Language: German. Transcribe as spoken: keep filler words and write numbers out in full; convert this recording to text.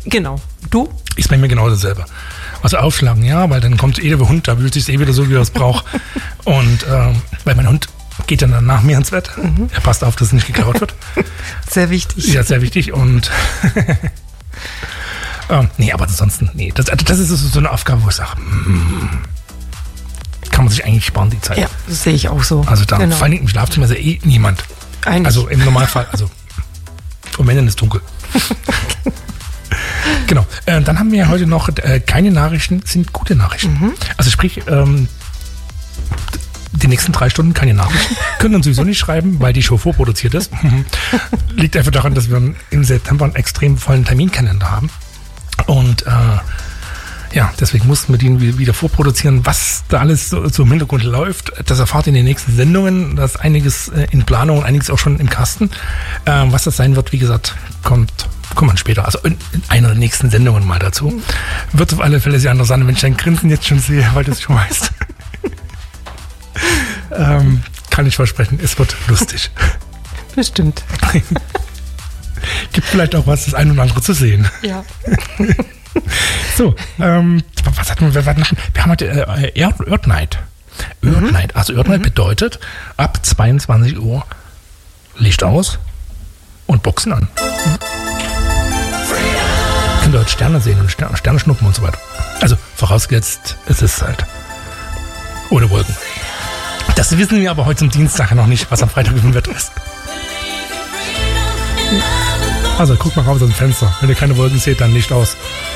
Genau. Du? Ist bei mir genau dasselbe. Also aufschlagen, ja, weil dann kommt eh der Hund, da fühlt sich eh wieder so, wie er es braucht. Und ähm, weil mein Hund geht dann nach mir ins Bett. Mhm. Er passt auf, dass es nicht geklaut wird. Sehr wichtig. Ja, sehr wichtig. Und ähm, nee, aber ansonsten, nee. Das, das ist so eine Aufgabe, wo ich sage, mm, kann man sich eigentlich sparen, die Zeit. Ja, das sehe ich auch so. Also da, genau. Vor allem im Schlafzimmer ist ja eh niemand. Eigentlich. Also im Normalfall, also und wenn, dann ist dunkel. Genau. Äh, dann haben wir ja heute noch äh, keine Nachrichten, sind gute Nachrichten. Mhm. Also sprich, ähm, die nächsten drei Stunden keine Nachrichten. Können uns sowieso nicht schreiben, weil die Show vorproduziert ist. Liegt einfach daran, dass wir im September einen extrem vollen Terminkalender haben. Und äh, ja, deswegen mussten wir den wieder vorproduzieren, was da alles so, so im Hintergrund läuft. Das erfahrt ihr in den nächsten Sendungen. Da ist einiges äh, in Planung, einiges auch schon im Kasten. Äh, was das sein wird, wie gesagt, kommt kommt man später, also in, in einer der nächsten Sendungen mal dazu. Wird auf alle Fälle sehr interessant, wenn ich dein Grinsen jetzt schon sehe, weil du es schon weißt. ähm, kann ich versprechen, es wird lustig. Bestimmt. Gibt vielleicht auch was, das ein oder andere zu sehen. Ja. So, ähm, was hatten wir? Wir haben heute äh, Earth Night. Earth mhm. Night. Also Earth Night mhm. bedeutet, ab zweiundzwanzig Uhr Licht aus und Boxen an. Mhm. Könnt ihr heute Sterne sehen und Sterne, Sterne schnuppen und so weiter. Also vorausgesetzt, es ist halt ohne Wolken. Das wissen wir aber heute zum Dienstag noch nicht, was am Freitag im Wetter ist. Also guckt mal raus aus dem Fenster. Wenn ihr keine Wolken seht, dann Licht aus.